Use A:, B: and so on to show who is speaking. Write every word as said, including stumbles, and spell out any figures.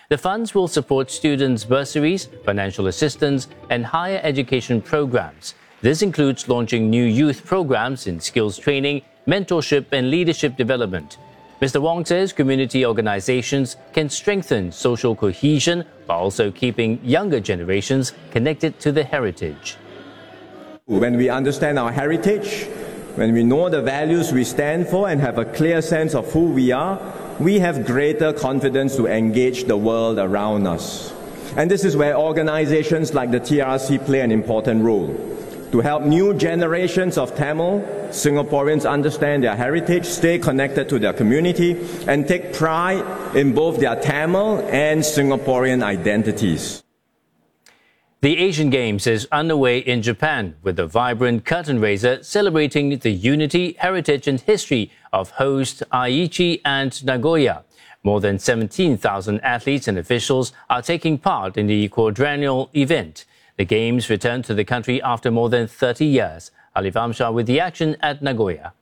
A: The funds will support students' bursaries, financial assistance, and higher education programs. This includes launching new youth programs in skills training, mentorship, and leadership development. Mister Wong says community organizations can strengthen social cohesion while also keeping younger generations connected to their heritage.
B: When we understand our heritage, when we know the values we stand for and have a clear sense of who we are, we have greater confidence to engage the world around us. And this is where organizations like the T R C play an important role, to help new generations of Tamil Singaporeans understand their heritage, stay connected to their community, and take pride in both their Tamil and Singaporean identities.
A: The Asian Games is underway in Japan with a vibrant curtain raiser celebrating the unity, heritage and history of host Aichi and Nagoya. More than seventeen thousand athletes and officials are taking part in the quadrennial event. The Games returned to the country after more than thirty years. Alif Amshar with the action at Nagoya.